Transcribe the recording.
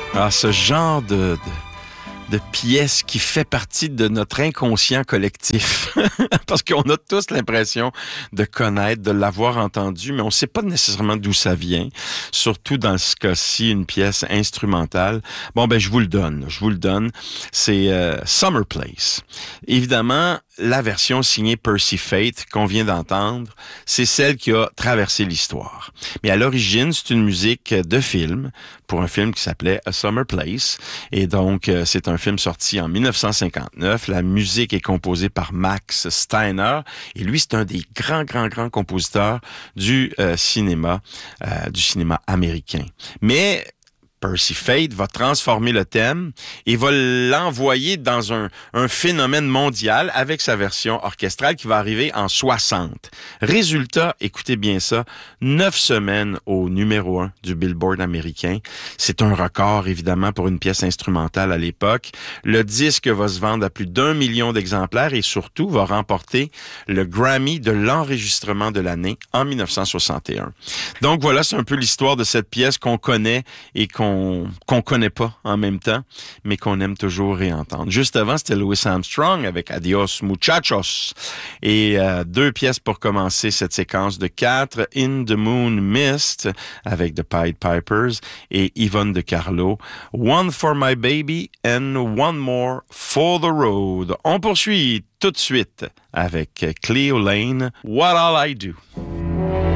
Ah, ce genre de pièce qui fait partie de notre inconscient collectif. Parce qu'on a tous l'impression de connaître, de l'avoir entendu, mais on ne sait pas nécessairement d'où ça vient. Surtout dans ce cas-ci, une pièce instrumentale. Bon, ben, je vous le donne. C'est Summer Place. Évidemment, la version signée Percy Faith qu'on vient d'entendre, c'est celle qui a traversé l'histoire. Mais à l'origine, c'est une musique de film, pour un film qui s'appelait A Summer Place. Et donc, c'est un film sorti en 1959. La musique est composée par Max Steiner. Et lui, c'est un des grands compositeurs du cinéma américain. Mais Percy Faith va transformer le thème et va l'envoyer dans un phénomène mondial avec sa version orchestrale qui va arriver en 60. Résultat, écoutez bien ça, 9 semaines au numéro 1 du Billboard américain. C'est un record, évidemment, pour une pièce instrumentale à l'époque. Le disque va se vendre à plus d'1 million d'exemplaires et surtout va remporter le Grammy de l'enregistrement de l'année en 1961. Donc voilà, c'est un peu l'histoire de cette pièce qu'on connaît et qu'on connaît pas en même temps, mais qu'on aime toujours réentendre. Juste avant, c'était Louis Armstrong avec Adios Muchachos. Et 2 pièces pour commencer cette séquence de 4. In the Moon Mist avec The Pied Pipers et Yvonne de Carlo. One for My Baby and One More for the Road. On poursuit tout de suite avec Cleo Lane, What All I Do.